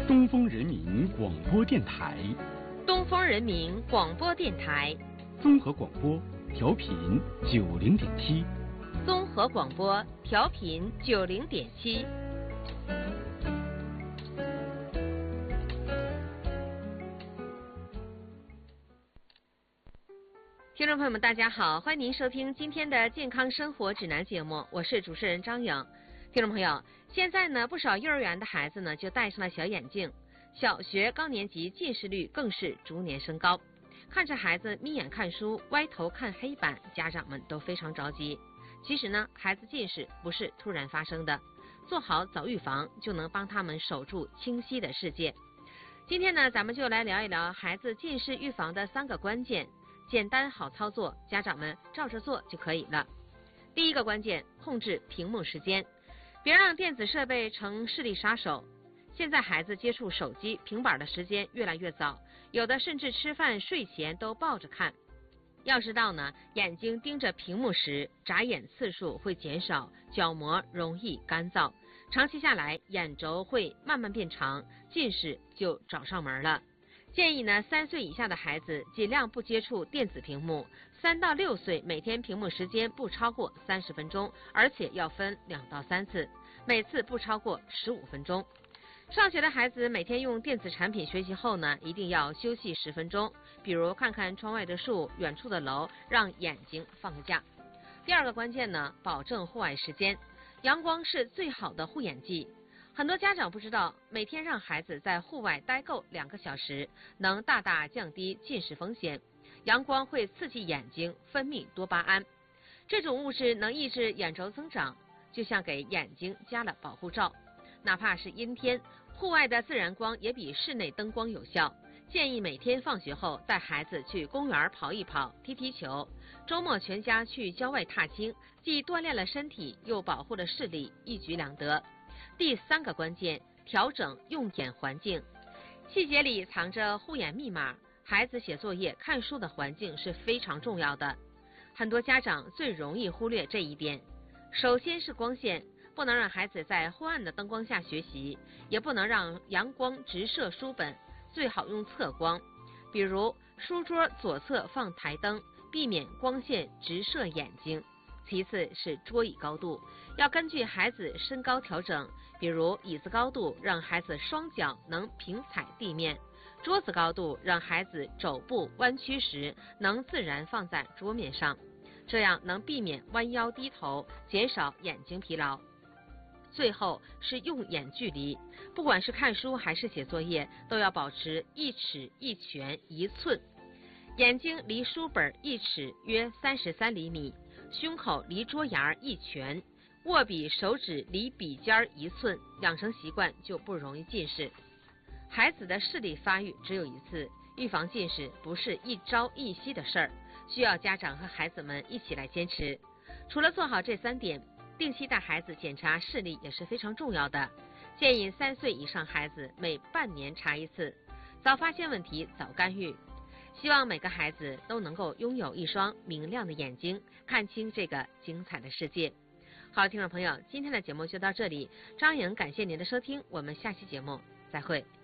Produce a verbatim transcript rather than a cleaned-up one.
东风人民广播电台， 东风人民广播电台， 综合广播，调频九零点七， 综合广播调频九零点七。听众朋友们，大家好，欢迎您收听今天的健康生活指南节目，我是主持人张颖。听众朋友，现在呢，不少幼儿园的孩子呢就戴上了小眼镜，小学高年级近视率更是逐年升高。看着孩子眯眼看书，歪头看黑板，家长们都非常着急。其实呢，孩子近视不是突然发生的，做好早预防就能帮他们守住清晰的世界。今天呢，咱们就来聊一聊孩子近视预防的三个关键，简单好操作，家长们照着做就可以了。第一个关键，控制屏幕时间，别让电子设备成视力杀手。现在孩子接触手机、平板的时间越来越早，有的甚至吃饭、睡前都抱着看。要知道呢，眼睛盯着屏幕时，眨眼次数会减少，角膜容易干燥，长期下来，眼轴会慢慢变长，近视就找上门了。建议呢，三岁以下的孩子尽量不接触电子屏幕，三到六岁每天屏幕时间不超过三十分钟，而且要分两到三次，每次不超过十五分钟。上学的孩子每天用电子产品学习后呢，一定要休息十分钟，比如看看窗外的树、远处的楼，让眼睛放个假。第二个关键呢，保证户外时间，阳光是最好的护眼剂。很多家长不知道，每天让孩子在户外待够两个小时，能大大降低近视风险。阳光会刺激眼睛分泌多巴胺，这种物质能抑制眼轴增长，就像给眼睛加了保护罩。哪怕是阴天，户外的自然光也比室内灯光有效。建议每天放学后带孩子去公园跑一跑、踢踢球，周末全家去郊外踏青，既锻炼了身体，又保护了视力，一举两得。第三个关键，调整用眼环境，细节里藏着护眼密码。孩子写作业、看书的环境是非常重要的，很多家长最容易忽略这一点。首先是光线，不能让孩子在昏暗的灯光下学习，也不能让阳光直射书本，最好用侧光，比如书桌左侧放台灯，避免光线直射眼睛。其次是桌椅高度，要根据孩子身高调整，比如椅子高度让孩子双脚能平踩地面，桌子高度让孩子肘部弯曲时能自然放在桌面上，这样能避免弯腰低头，减少眼睛疲劳。最后是用眼距离，不管是看书还是写作业，都要保持一尺一拳一寸。眼睛离书本一尺约三十三厘米，胸口离桌沿一拳，握笔手指离笔尖一寸，养成习惯就不容易近视。孩子的视力发育只有一次，预防近视不是一朝一夕的事儿，需要家长和孩子们一起来坚持。除了做好这三点，定期带孩子检查视力也是非常重要的。建议三岁以上孩子每半年查一次，早发现问题，早干预。希望每个孩子都能够拥有一双明亮的眼睛，看清这个精彩的世界。好，听众朋友，今天的节目就到这里，张颖感谢您的收听，我们下期节目再会。